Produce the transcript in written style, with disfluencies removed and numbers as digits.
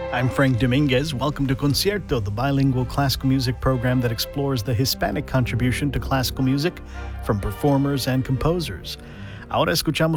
I'm Frank Dominguez. Welcome to Concierto, the bilingual classical music program that explores the Hispanic contribution to classical music from performers and composers. Ahora escuchamos